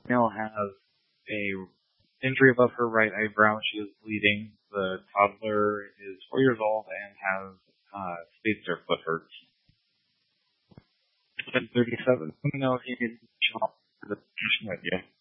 Female has a injury above her right eyebrow. She is bleeding. The toddler is 4 years old and has speedster foot hurts. 37. Let me know if you need help for the with you.